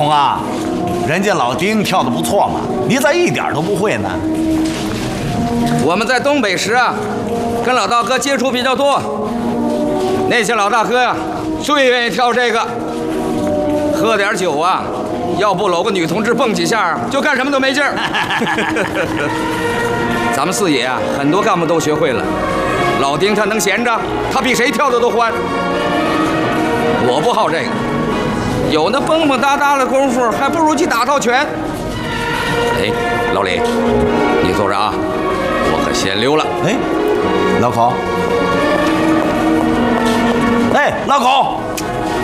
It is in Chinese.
孔啊，人家老丁跳得不错嘛，你咋一点都不会呢？ 我们在东北时啊，跟老大哥接触比较多，那些老大哥呀，最愿意跳这个。喝点酒啊，要不搂个女同志蹦几下，就干什么都没劲儿。咱们四野啊，很多干部都学会了。老丁他能闲着，他比谁跳的都欢。我不好这个，有那蹦蹦哒哒的功夫，还不如去打套拳。哎，老李，你坐着啊，我可先溜了。 哎，老孔，哎，老孔。